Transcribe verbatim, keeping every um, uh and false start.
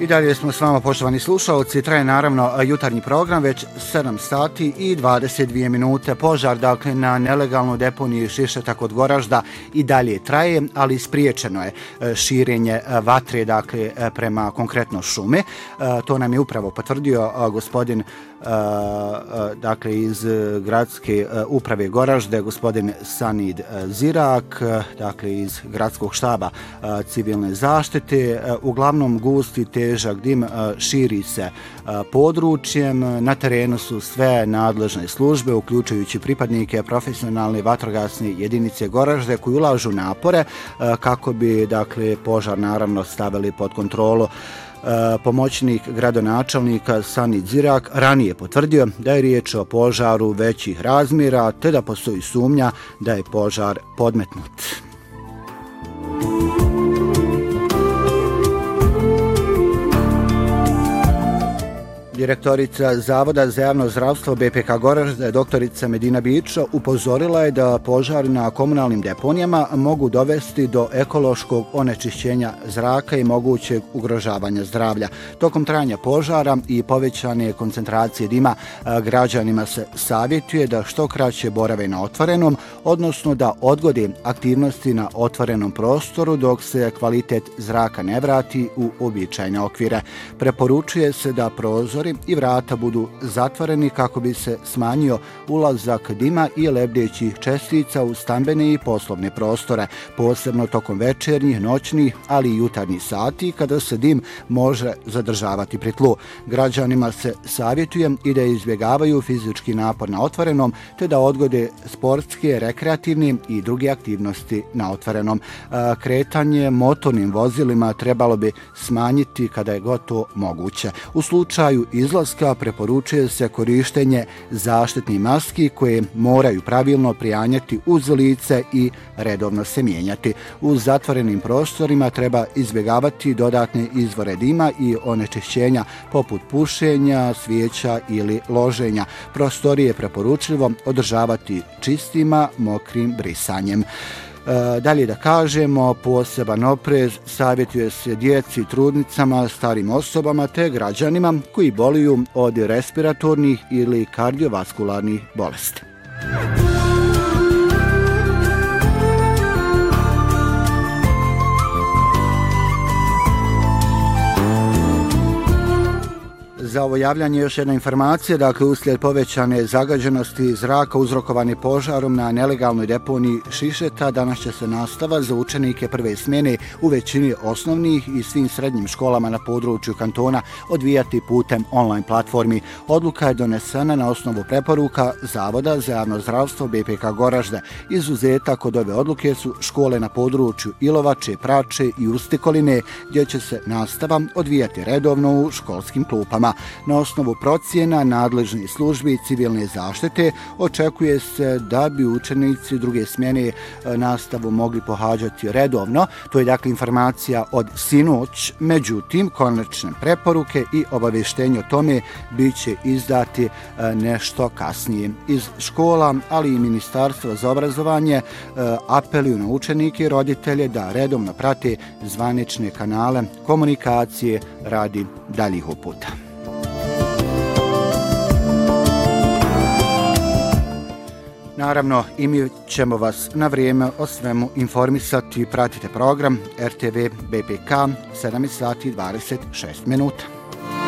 I dalje smo s vama, poštovani slušalci, traje naravno jutarnji program, već sedam sati i dvadeset dvije minute. Požar, dakle, na nelegalnu deponiju Šišeta kod Goražda i dalje traje, ali spriječeno je širenje vatre, dakle, prema konkretno šume. To nam je upravo potvrdio gospodin dakle iz gradske uprave Goražde, gospodin Sanid Zirak, dakle iz gradskog štaba civilne zaštite. Uglavnom gusti težak dim širi se područjem. Na terenu su sve nadležne službe, uključujući pripadnike profesionalne vatrogasne jedinice Goražde, koji ulažu napore kako bi, dakle, požar naravno stavili pod kontrolu. Pomoćnik gradonačelnika Sanid Zirak ranije potvrdio da je riječ o požaru većih razmjera, te da postoji sumnja da je požar podmetnut. Direktorica Zavoda za javno zdravstvo B P K Goražde, doktorica Medina Bičo, upozorila je da požari na komunalnim deponijama mogu dovesti do ekološkog onečišćenja zraka i mogućeg ugrožavanja zdravlja. Tokom trajanja požara i povećane koncentracije dima, građanima se savjetuje da što kraće borave na otvorenom, odnosno da odgode aktivnosti na otvorenom prostoru dok se kvalitet zraka ne vrati u uobičajene okvire. Preporučuje se da prozori i vrata budu zatvoreni kako bi se smanjio ulazak dima i lebdećih čestica u stambene i poslovne prostore, posebno tokom večernjih, noćnih, ali i jutarnjih sati kada se dim može zadržavati pri tlu. Građanima se savjetuje i da izbjegavaju fizički napor na otvorenom, te da odgode sportske, rekreativne i druge aktivnosti na otvorenom. Kretanje motornim vozilima trebalo bi smanjiti kada je gotovo moguće. U slučaju izlaska preporučuje se korištenje zaštitnih maski koje moraju pravilno prijanjati uz lice i redovno se mijenjati. U zatvorenim prostorima treba izbjegavati dodatne izvore dima i onečišćenja poput pušenja, svijeća ili loženja. Prostorije je preporučljivo održavati čistima, mokrim brisanjem. Dalje da kažemo, poseban oprez savjetuje se djeci, trudnicama, starim osobama te građanima koji boluju od respiratornih ili kardiovaskularnih bolesti. Za ovo javljanje još jedna informacija, dakle uslijed povećane zagađenosti zraka uzrokovani požarom na nelegalnoj deponiji Šišeta, danas će se nastava za učenike prve smjene u većini osnovnih i svim srednjim školama na području kantona odvijati putem online platformi. Odluka je donesena na osnovu preporuka Zavoda za javno zdravstvo B P K Goražde. Izuzetak od ove odluke su škole na području Ilovače, Prače i Ustikoline, gdje će se nastava odvijati redovno u školskim klupama. Na osnovu procjena nadležnih službi civilne zaštite očekuje se da bi učenici druge smjene nastavu mogli pohađati redovno. To je, dakle, informacija od sinoć. Međutim, konačne preporuke i obavještenje o tome bit će izdati nešto kasnije. Iz škola, ali i Ministarstva za obrazovanje apeluju na učenike i roditelje da redovno prate zvanične kanale komunikacije radi daljih uputa. Naravno, i mi ćemo vas na vrijeme o svemu informisati. Pratite program R T V B P K, sedam sati i dvadeset šest minuta.